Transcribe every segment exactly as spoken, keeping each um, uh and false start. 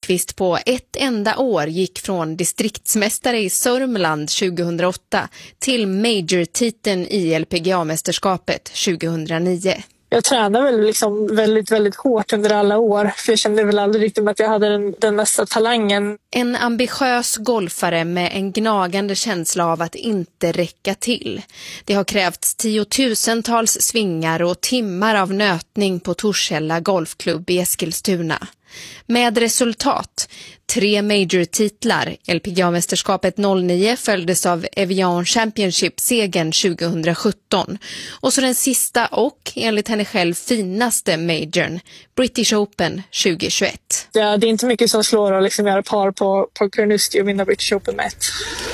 Nordqvist på ett enda år gick från distriktsmästare i Sörmland tjugohundraåtta till major-titeln i L P G A-mästerskapet tjugohundranio. Jag tränade väl liksom väldigt, väldigt hårt under alla år. För jag kände väl aldrig riktigt att jag hade den, den mesta talangen. En ambitiös golfare med en gnagande känsla av att inte räcka till. Det har krävts tiotusentals svingar och timmar av nötning på Torshälla golfklubb i Eskilstuna. Med resultat, tre major-titlar, L P G A-mästerskapet noll nio följdes av Evian Championship-segern tjugohundrasjutton och så den sista och enligt henne själv finaste majorn, British Open tjugohundratjugoett. Ja, det är inte mycket som slår att liksom göra par på, på Carnoustie och vinna British Open med ett.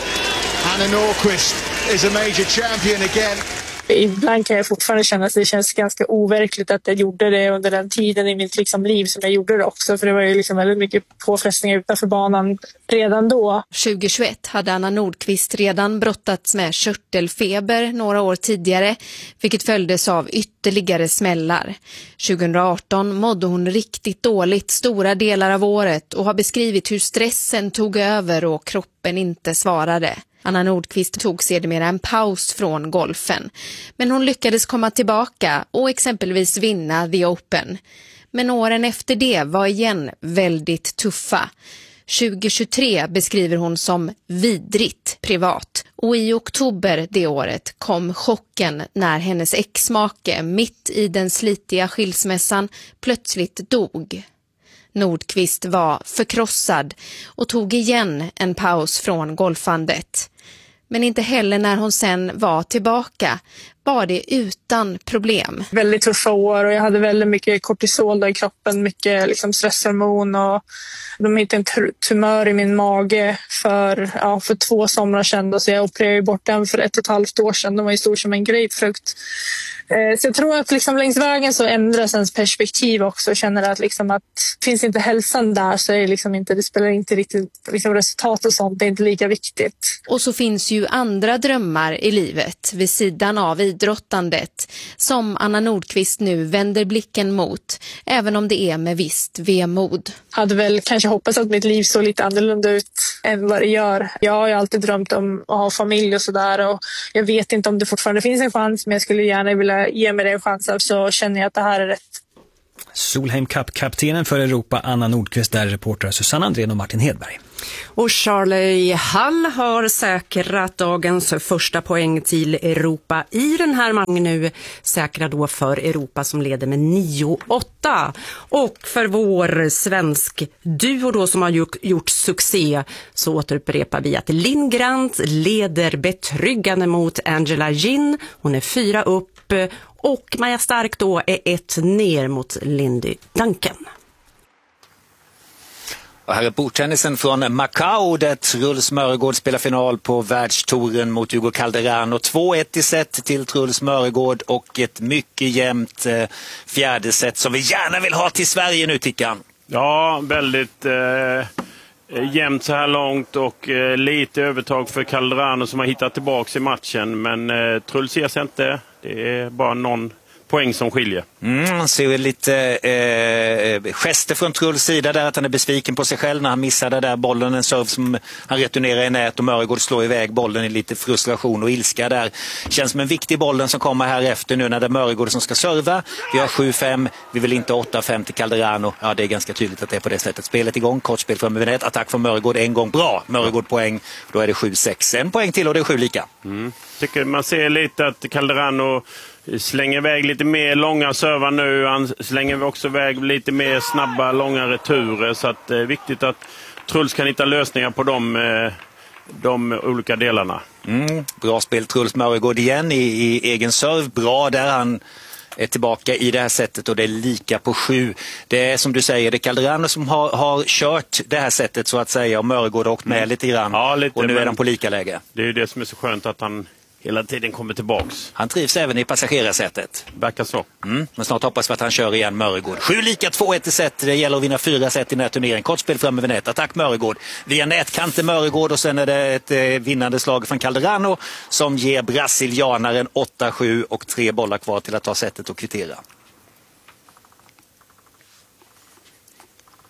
Anna Nordqvist is a major champion again. Ibland kan jag fortfarande känna att det känns ganska overkligt att jag gjorde det under den tiden i mitt liksom liv som jag gjorde det också. För det var ju liksom väldigt mycket påfrestningar utanför banan redan då. tjugohundratjugoett hade Anna Nordqvist redan brottats med körtelfeber några år tidigare, vilket följdes av ytterligare smällar. tjugohundraarton mådde hon riktigt dåligt stora delar av året och har beskrivit hur stressen tog över och kroppen inte svarade. Anna Nordqvist tog sedermera en paus från golfen. Men hon lyckades komma tillbaka och exempelvis vinna The Open. Men åren efter det var igen väldigt tuffa. tjugohundratjugotre beskriver hon som vidrigt privat. Och i oktober det året kom chocken när hennes exmake mitt i den slitiga skilsmässan plötsligt dog. Nordqvist var förkrossad och tog igen en paus från golfandet. Men inte heller när hon sen var tillbaka var det utan problem. Väldigt tuffa år och jag hade väldigt mycket kortisol i kroppen, mycket liksom stresshormon och de hittade en tumör i min mage för, ja, för två somrar sedan. Så jag opererade bort den för ett och ett halvt år sedan. De var ju stor som en grapefrukt. Så jag tror att liksom längs vägen så ändras ens perspektiv också. Jag känner att, liksom att finns inte hälsan där så är det, liksom inte, det spelar inte riktigt liksom resultat och sånt. Det är inte lika viktigt. Och så finns ju andra drömmar i livet vid sidan av idrottandet som Anna Nordqvist nu vänder blicken mot, även om det är med visst vemod. Jag hade väl kanske hoppats att mitt liv såg lite annorlunda ut än vad det gör. Jag har ju alltid drömt om att ha familj och sådär och jag vet inte om det fortfarande finns en chans, men jag skulle gärna vilja ge mig den chansen, så känner jag att det här är rätt. Solheim Cup-kaptenen för Europa, Anna Nordqvist, där reportrar Susanne Andrén och Martin Hedberg. Och Charlie Hall har säkrat dagens första poäng till Europa i den här matchen nu, säkrar då för Europa som leder med nio åtta. Och för vår svensk duo då som har gjort, gjort succé så återupprepar vi att Lindgrant leder betryggande mot Angela Jin. Hon är fyra upp och Maja Stark då är ett ner mot Lindy Duncan. Och här är bordtennisen från Macao där Truls Mörgård spelar final på världstouren mot Hugo Calderano. två ett i set till Truls Mörgård och ett mycket jämnt eh, fjärde set som vi gärna vill ha till Sverige nu, Tickan. Ja, väldigt eh, jämnt så här långt och eh, lite övertag för Calderano som har hittat tillbaka i matchen. Men eh, Truls ger sig inte, det är bara någon poäng som skiljer. Mm, man ser lite eh, gester från Trulls sida där att han är besviken på sig själv när han missade där bollen, en serve som han returnerar i nät och Mörgård slår iväg bollen i lite frustration och ilska där. Känns som en viktig bollen som kommer här efter nu när det är Mörgård som ska serva. Vi har sju fem, vi vill inte åtta fem till Calderano. Ja, det är ganska tydligt att det är på det sättet. Spelet igång, kortspel från nät, attack från Mörgård en gång, bra. Mörgård poäng, då är det sju sex. En poäng till och det är sju lika. Mm. Tycker man ser lite att Calderano slänger iväg lite mer långa servar nu. Han slänger också iväg lite mer snabba, långa returer. Så att det är viktigt att Truls kan hitta lösningar på de, de olika delarna. Mm, bra spel Truls Mörgård igen i, i egen serv. Bra där, han är tillbaka i det här sättet och det är lika på sju. Det är som du säger, det är Calderano som har, har kört det här sättet så att säga och Mörgård har åkt med mm. lite grann. Ja, lite, och nu är de på lika läge. Det är ju det som är så skönt att han hela tiden kommer tillbaks. Han trivs även i passagerarsätet. Verkar så. Mm, men snart hoppas vi att han kör igen Mörgård. Sju lika, två ett i set. Det gäller att vinna fyra set i den här turneringen. Kortspel fram över nät. Attack Mörgård. Via nätkanten Mörgård och sen är det ett eh, vinnande slag från Calderano som ger brasilianaren åtta sju och tre bollar kvar till att ta setet och kvittera.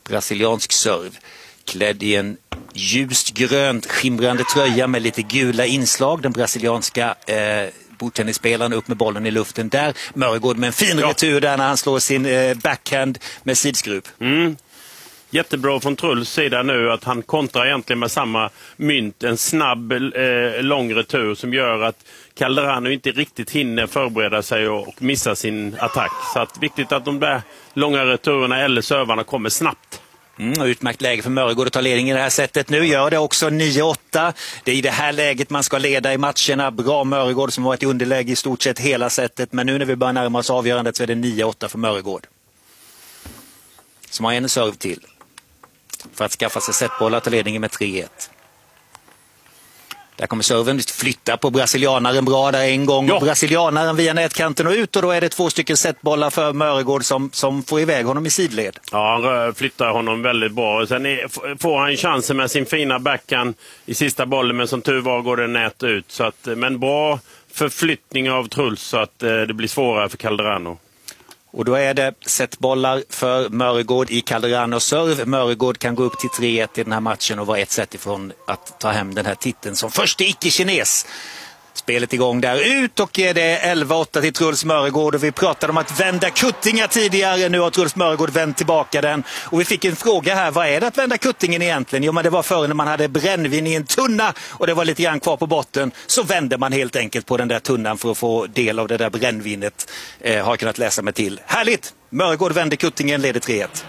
brasiliansk serve. Klädd i en ljust grönt skimrande tröja med lite gula inslag. Den brasilianska eh, bordtennisspelaren upp med bollen i luften där. Mörgård med en fin ja. retur där när han slår sin eh, backhand med sidskruv. Mm. Jättebra från Trulls sida nu att han kontrar egentligen med samma mynt. En snabb, eh, lång retur som gör att Calderano inte riktigt hinner förbereda sig och, och missa sin attack. Så att viktigt att de där långa returerna eller servarna kommer snabbt. Mm, utmärkt läge för Mörgård att ta ledning i det här sättet. Nu gör det också nio åtta. Det är i det här läget man ska leda i matcherna. Bra Mörgård som har varit i underläge i stort sett hela sättet. Men nu när vi börjar närma oss avgörandet så är det nio åtta för Mörgård. Som har en serve till. För att skaffa sig setbollar till ledningen med tre ett. Där kommer serven flytta på brasilianaren bra där en gång. Ja. Brasilianaren via nätkanten och ut och då är det två stycken setbollar för Mörgård som, som får iväg honom i sidled. Ja, han flyttar honom väldigt bra. Sen är, får han chansen med sin fina backhand i sista bollen men som tur var går det nät ut. Så att, men bra förflyttning av Trulls så att eh, det blir svårare för Calderano. Och då är det setbollar för Mörgård i Calderanos serve. Mörgård kan gå upp till tre ett i den här matchen och vara ett set ifrån att ta hem den här titeln som första icke-kines. Spelet igång där ut och det är elva åtta till Truls Mörgård och vi pratade om att vända kuttingar tidigare. Nu har Truls Mörgård vänt tillbaka den och vi fick en fråga här, vad är det att vända kuttingen egentligen? Jo men det var förr när man hade brännvin i en tunna och det var lite grann kvar på botten så vände man helt enkelt på den där tunnan för att få del av det där brännvinet. Eh, har kunnat läsa mig till. Härligt! Mörgård vände kuttingen, leder tre ett.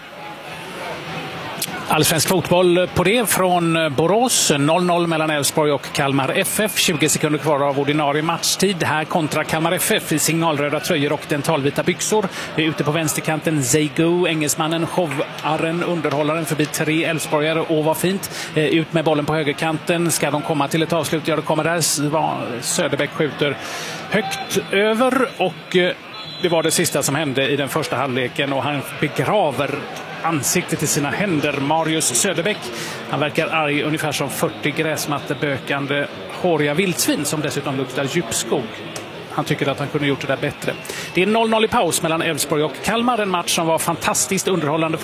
Allsvensk fotboll på det från Borås. noll noll mellan Elfsborg och Kalmar F F. tjugo sekunder kvar av ordinarie matchtid. Här kontra Kalmar F F i signalröda tröjor och dentalvita byxor. Vi är ute på vänsterkanten. Zeigo, engelsmannen, showaren, underhållaren förbi tre Elfsborgare. Åh, vad fint. Ut med bollen på högerkanten. Ska de komma till ett avslut? Ja, det kommer där. Söderbäck skjuter högt över och det var det sista som hände i den första halvleken och han begraver ansiktet i sina händer. Marius Söderbäck. Han verkar arg ungefär som fyrtio gräsmattebökande håriga vildsvin som dessutom luktar djupskog. Han tycker att han kunde gjort det där bättre. Det är noll noll i paus mellan Elfsborg och Kalmar. En match som var fantastiskt underhållande.